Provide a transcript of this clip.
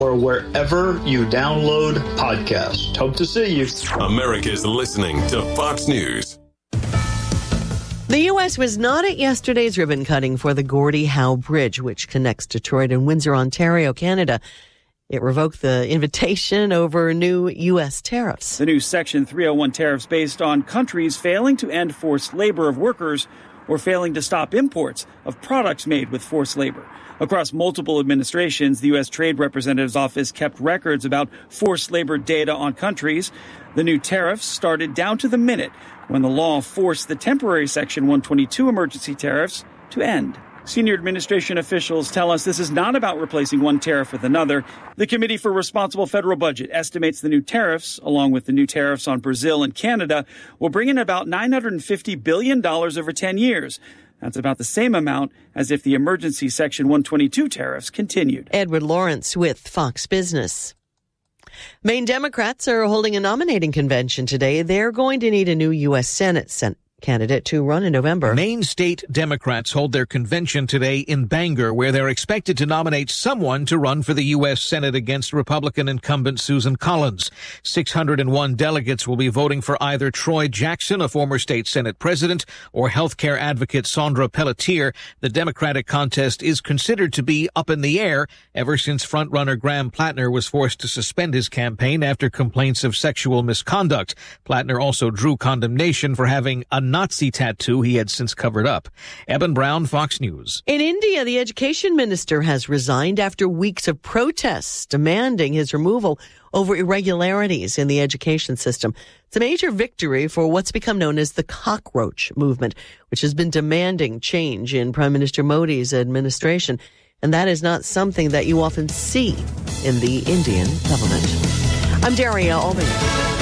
or wherever you download podcasts. Hope to see you. America's listening to Fox News. The U.S. was not at yesterday's ribbon cutting for the Gordie Howe Bridge, which connects Detroit and Windsor, Ontario, Canada. It revoked the invitation over new U.S. tariffs. The new Section 301 tariffs based on countries failing to end forced labor of workers or failing to stop imports of products made with forced labor. Across multiple administrations, the U.S. Trade Representative's office kept records about forced labor data on countries. The new tariffs started down to the minute when the law forced the temporary Section 122 emergency tariffs to end. Senior administration officials tell us this is not about replacing one tariff with another. The Committee for Responsible Federal Budget estimates the new tariffs, along with the new tariffs on Brazil and Canada, will bring in about $950 billion over 10 years. That's about the same amount as if the emergency Section 122 tariffs continued. Edward Lawrence with Fox Business. Maine Democrats are holding a nominating convention today. They're going to need a new U.S. Senate candidate to run in November. Maine state Democrats hold their convention today in Bangor, where they're expected to nominate someone to run for the U.S. Senate against Republican incumbent Susan Collins. 601 delegates will be voting for either Troy Jackson, a former state Senate president, or healthcare advocate Sandra Pelletier. The Democratic contest is considered to be up in the air ever since frontrunner Graham Plattner was forced to suspend his campaign after complaints of sexual misconduct. Plattner also drew condemnation for having a Nazi tattoo he had since covered up. Eben Brown, Fox News. In India, the education minister has resigned after weeks of protests demanding his removal over irregularities in the education system. It's a major victory for what's become known as the cockroach movement, which has been demanding change in Prime Minister Modi's administration. And that is not something that you often see in the Indian government. I'm Daria Albany.